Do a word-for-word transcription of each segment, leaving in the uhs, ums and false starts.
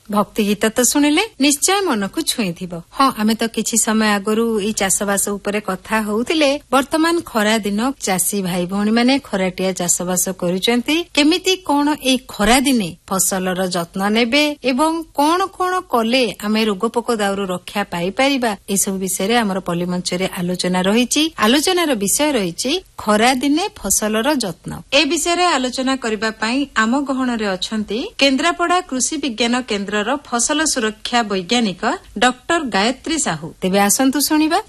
भक्ति गीत तो शुणिले निश्चय मन को छुईथिब। हाँ आमे तो किछि समय आगरु ई चाषबास उपरे कथा होउतिले वर्तमान खरा दिन चाषी भाई भौणी माने खराटिया चाषबास करूचंती केमिति कोन ए खरा दिने फसलर जत्न नेबे एवं कोन कोन कले आमे रोगपोक दाउरु रक्षा पाई परिबा ए सब विषय रे हमर पल्लीमंच रे आलोचना रहिछि। आलोचनार विषय रहिछि खरा दिने फसलर जत्न। ए विषय रे आलोचना करिबा पई आम गहण रे अछंती केन्द्रापड़ा कृषि विज्ञान केन्द्रर फसल सुरक्षा वैज्ञानिक डॉक्टर गायत्री साहू। तेबे आसंतु सुनिबा।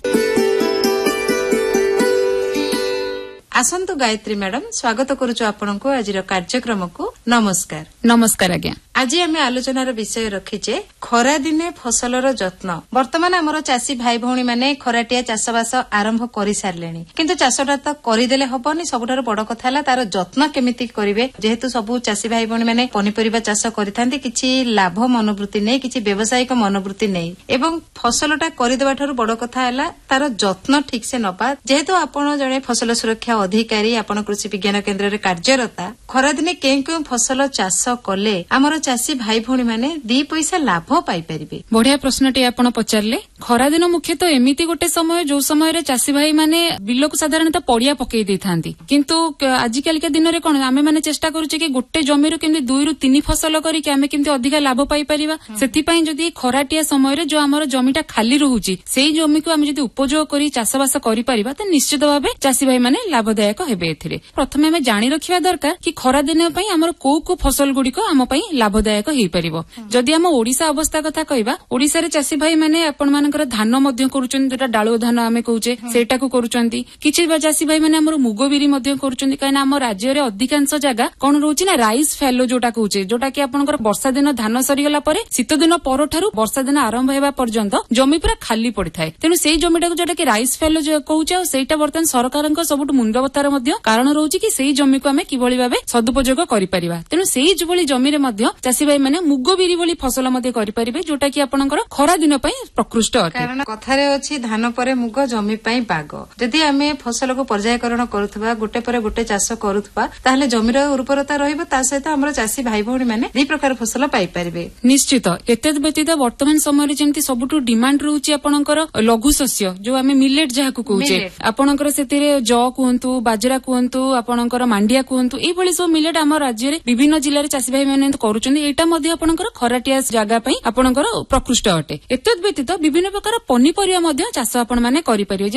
आसंतु गायत्री मैडम स्वागत करूछु आपनको आजिर कार्यक्रम को। नमस्कार। नमस्कार आज्ञा। आज आमे आलोचनार विषय रखिचे खरा दिने फसलर जत्न। वर्तमान हमर चाषी भाई भौणी माने खराटिया चाषबास आरंभ करि सारलेनी किंतु चाषटा त करिदेले हबनी सबठार बड़ कथा हला तार जत्न केमिति करिवे। जेहेतु सबु चाषी भाई भौणी माने पनिपरिबा चाष करिथांती किछि लाभ मनोवृत्ति नै किछि व्यावसायिक मनोवृत्ति नै एवं फसलटा करिदेबा ठारु बड़ कथा हला तार जत्न ठीक से नबा। जेहेतु आपण जणे फसल सुरक्षा अधिकारी आपण कृषि विज्ञान केन्द्र रे कार्यरता खरा दिने कें कें फसल चाष कले हमर चाषी भाई भौणी माने दी पैसा लाभ पाई परिबे। बढ़िया प्रश्नटी आपण पचारले। खरा दिन मुख्यतः एमिति गोटे समय जो समय रे चाषी भाई माने बिल को साधारणतः पड़िया पकई देथांती किंतु आजिकाली के दिन रे कोन आमे माने चेष्टा करूचे कि गोटे जमी रो केमि दुई रु तीन फसल करी के आमे केमि अधिक लाभ पाई परिबा। सेति पई जदी खराटिया समय रे जो हमर जमीटा खाली रहूची सेही जमी को आमे जदी उपयोग करी चाषबास करि परिबा त निश्चित भाबे चाषी भाई माने लाभदायक हेबे। एथिरे प्रथमे आमे जानि रखिबा दरकार कि खरा दिन पई हमर को को फसल गुडी को आम पई लाभदायक हेई परिबो। जदी हम ओडिसा अवस्था कथा कहबा ओडिसा रे चाषी भाई माने आपण मानकर धान मध्य करूचंती जेटा डाळो धान आमे कहूचे सेटा को करूचंती। किछि चाषी भाई माने हमर मुगो बिरी मध्य करूचंती कायना हम राज्य रे अधिकांश जगह कोन रहउची ना राइस फैलो जोटा कहूचे जोटा कि आपनकर वर्षा दिन धान सरी गला परे शीत दिन परठारु वर्षा दिन आरंभ हेबा पर्यंत जमी पूरा खाली पड़िथाय। तेनु सेही जमीटा को जोटा कि राइस फैलो जो कहूचे आ सेटा वर्तमान सरकारक सबुट मुंडबतार मध्य कारण रहउची कि सेही जमी को आमे किबळी भाबे सदुपयोग करि परिबा। तेनु सेही जबळी जमी रे मध्य चाषी भाई माने मुगो बिरी बोली फसल मध्य करि परिबे जोटा कि आपनकर खरा दिन पई प्रकृष्ट अटे। कारण कथारे अछि धान परे मुगो जमी पई पाग। जदि आमे फसल को पर्यायकरण करूथबा गोटे परे गोटे चाष करूथबा ताहले जमीर उर्वरता रहिबो ता सहित हमर चाषी भाई भौणी माने दी प्रकार फसल पाई परिबे। निश्चित एते व्यतीत वर्तमान समय रे जेंति सबुटु डिमांड रहउची आपनकर लघु शस्य जो आमे मिलेट जाहा को कहूचे आपनकर सेतिरे ज कुहंतु बाजरा कुहंतु आपनकर मांडिया कुहंतु एई भली सब मिलेट हमर राज्य रे विभिन्न जिल्ला रे चाषी भाई माने करूचंदी। एटा मध्ये आपनकर खराटिया जागा पई आपनकर प्रकृष्ट अटे। एतद व्यतीत विभिन्न प्रकार पनिपरिया मध्ये चाष आपण माने करि परिबे।